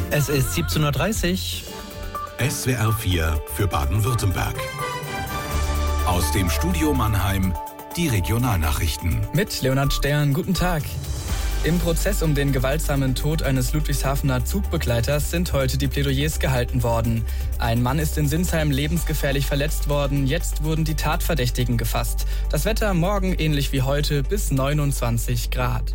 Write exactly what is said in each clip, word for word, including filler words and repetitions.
Es ist siebzehn Uhr dreißig. S W R vier für Baden-Württemberg. Aus dem Studio Mannheim die Regionalnachrichten. Mit Leonhard Stern, guten Tag. Im Prozess um den gewaltsamen Tod eines Ludwigshafener Zugbegleiters sind heute die Plädoyers gehalten worden. Ein Mann ist in Sinsheim lebensgefährlich verletzt worden. Jetzt wurden die Tatverdächtigen gefasst. Das Wetter morgen ähnlich wie heute bis neunundzwanzig Grad.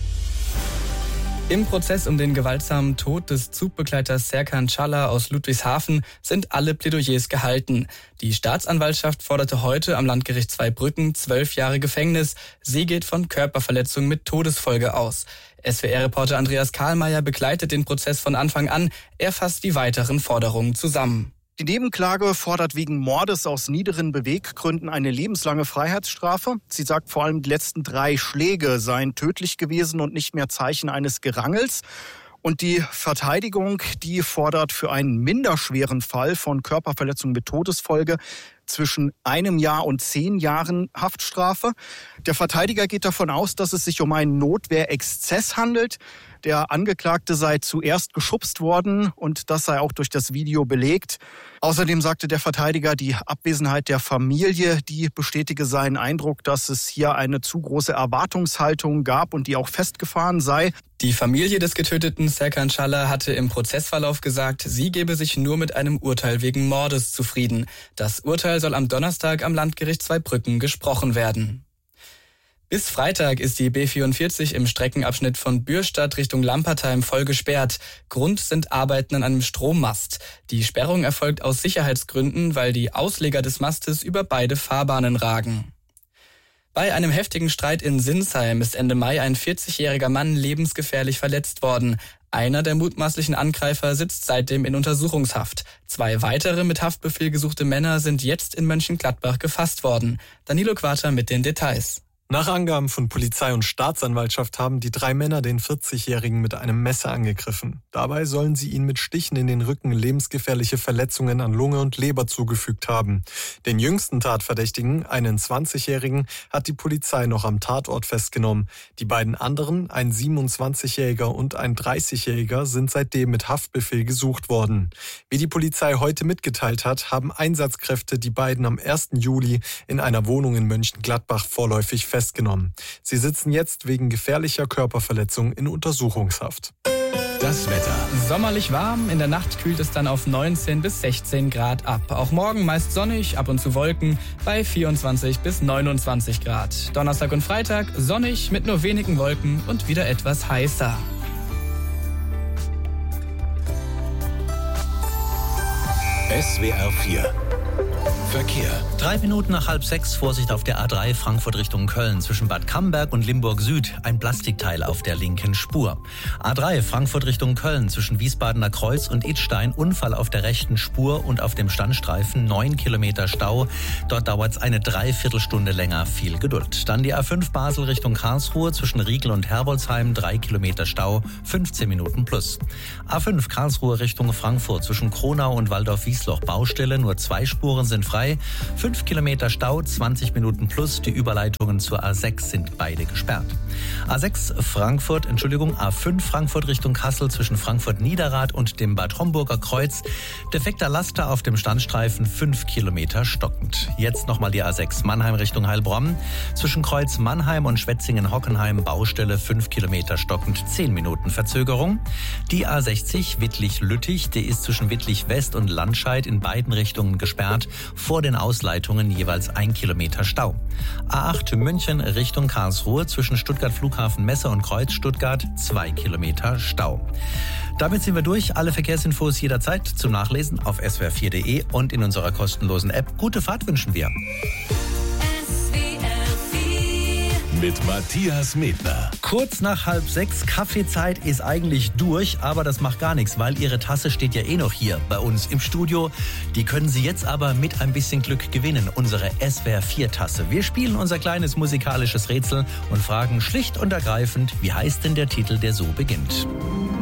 Im Prozess um den gewaltsamen Tod des Zugbegleiters Serkan Çağlar aus Ludwigshafen sind alle Plädoyers gehalten. Die Staatsanwaltschaft forderte heute am Landgericht Zweibrücken zwölf Jahre Gefängnis. Sie geht von Körperverletzung mit Todesfolge aus. S W R-Reporter Andreas Kahlmeier begleitet den Prozess von Anfang an. Er fasst die weiteren Forderungen zusammen. Die Nebenklage fordert wegen Mordes aus niederen Beweggründen eine lebenslange Freiheitsstrafe. Sie sagt vor allem, die letzten drei Schläge seien tödlich gewesen und nicht mehr Zeichen eines Gerangels. Und die Verteidigung, die fordert für einen minderschweren Fall von Körperverletzung mit Todesfolge zwischen einem Jahr und zehn Jahren Haftstrafe. Der Verteidiger geht davon aus, dass es sich um einen Notwehrexzess handelt. Der Angeklagte sei zuerst geschubst worden und das sei auch durch das Video belegt. Außerdem sagte der Verteidiger, die Abwesenheit der Familie, die bestätige seinen Eindruck, dass es hier eine zu große Erwartungshaltung gab und die auch festgefahren sei. Die Familie des getöteten Serkan Çağlar hatte im Prozessverlauf gesagt, sie gebe sich nur mit einem Urteil wegen Mordes zufrieden. Das Urteil soll am Donnerstag am Landgericht Zweibrücken gesprochen werden. Bis Freitag ist die B vierundvierzig im Streckenabschnitt von Bürstadt Richtung Lampertheim voll gesperrt. Grund sind Arbeiten an einem Strommast. Die Sperrung erfolgt aus Sicherheitsgründen, weil die Ausleger des Mastes über beide Fahrbahnen ragen. Bei einem heftigen Streit in Sinsheim ist Ende Mai ein vierzigjähriger Mann lebensgefährlich verletzt worden. Einer der mutmaßlichen Angreifer sitzt seitdem in Untersuchungshaft. Zwei weitere mit Haftbefehl gesuchte Männer sind jetzt in Mönchengladbach gefasst worden. Danilo Quater mit den Details. Nach Angaben von Polizei und Staatsanwaltschaft haben die drei Männer den vierzigjährigen mit einem Messer angegriffen. Dabei sollen sie ihn mit Stichen in den Rücken lebensgefährliche Verletzungen an Lunge und Leber zugefügt haben. Den jüngsten Tatverdächtigen, einen zwanzigjährigen, hat die Polizei noch am Tatort festgenommen. Die beiden anderen, ein siebenundzwanzigjähriger und ein dreißigjähriger, sind seitdem mit Haftbefehl gesucht worden. Wie die Polizei heute mitgeteilt hat, haben Einsatzkräfte die beiden am ersten Juli in einer Wohnung in Mönchengladbach vorläufig festgenommen. festgenommen. Sie sitzen jetzt wegen gefährlicher Körperverletzung in Untersuchungshaft. Das Wetter. Sommerlich warm, in der Nacht kühlt es dann auf neunzehn bis sechzehn Grad ab. Auch morgen meist sonnig, ab und zu Wolken bei vierundzwanzig bis neunundzwanzig Grad. Donnerstag und Freitag sonnig mit nur wenigen Wolken und wieder etwas heißer. S W R vier Verkehr. Drei Minuten nach halb sechs, Vorsicht auf der A drei Frankfurt Richtung Köln. Zwischen Bad Camberg und Limburg Süd ein Plastikteil auf der linken Spur. A drei Frankfurt Richtung Köln zwischen Wiesbadener Kreuz und Idstein. Unfall auf der rechten Spur und auf dem Standstreifen. Neun Kilometer Stau. Dort dauert es eine Dreiviertelstunde länger. Viel Geduld. Dann die A fünf Basel Richtung Karlsruhe zwischen Riegel und Herbolzheim. Drei Kilometer Stau. fünfzehn Minuten plus. A fünf Karlsruhe Richtung Frankfurt zwischen Kronau und Waldorf-Wiesloch. Baustelle. Nur zwei Spuren sind frei. fünf Kilometer Stau, zwanzig Minuten plus. Die Überleitungen zur A sechs sind beide gesperrt. A sechs Frankfurt, Entschuldigung, A fünf Frankfurt Richtung Kassel zwischen Frankfurt-Niederrad und dem Bad Homburger Kreuz. Defekter Laster auf dem Standstreifen, fünf Kilometer stockend. Jetzt nochmal die A sechs Mannheim Richtung Heilbronn. Zwischen Kreuz Mannheim und Schwetzingen-Hockenheim Baustelle, fünf Kilometer stockend, zehn Minuten Verzögerung. Die A sechzig Wittlich-Lüttich, die ist zwischen Wittlich-West und Landscheid in beiden Richtungen gesperrt. Vor den Ausleitungen jeweils ein Kilometer Stau. A acht München Richtung Karlsruhe zwischen Stuttgart Flughafen Messe und Kreuz Stuttgart zwei Kilometer Stau. Damit sind wir durch. Alle Verkehrsinfos jederzeit zum Nachlesen auf s w r vier punkt d e und in unserer kostenlosen App. Gute Fahrt wünschen wir. Mit Matthias Medner. Kurz nach halb sechs, Kaffeezeit ist eigentlich durch, aber das macht gar nichts, weil Ihre Tasse steht ja eh noch hier bei uns im Studio. Die können Sie jetzt aber mit ein bisschen Glück gewinnen, unsere S W R vier Tasse. Wir spielen unser kleines musikalisches Rätsel und fragen schlicht und ergreifend, wie heißt denn der Titel, der so beginnt?